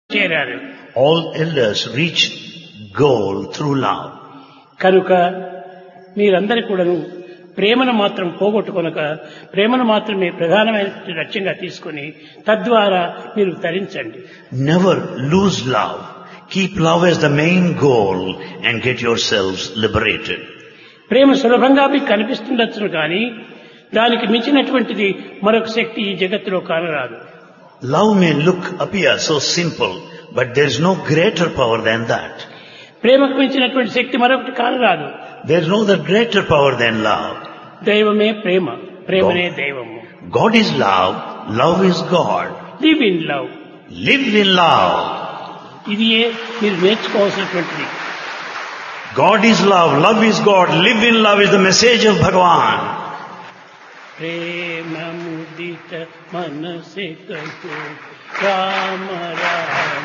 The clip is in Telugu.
చేరారు. All elders reach goal through love. కనుక మీరందరూ కూడాను ప్రేమను మాత్రం పోగొట్టుకొనక ప్రేమను మాత్రమే ప్రధానమైన లక్ష్యంగా తీసుకొని తద్వారా మీరు తరించండి. Never lose love. Keep love as the main goal and get yourselves liberated. ప్రేమ సులభంగా మీకు కనిపిస్తుండొచ్చును కానీ దానికి మించినటువంటిది మరొక శక్తి ఈ జగత్తులో కానరాదు. Love may appear so simple, but there is no greater power than that. ప్రేమకు మించినటువంటి శక్తి మరొకటి కానరాదు. There is no other greater power than love. దైవమే ప్రేమ, ప్రేమనే దైవము. God is love, love is God. Live in love. Live in love. ఇది మీరు నేర్చుకోవాల్సినటువంటిది. God is love, love is God, live in love is the message of Bhagavan. ప్రేమ ముదిత మనసే కహో రామ రామ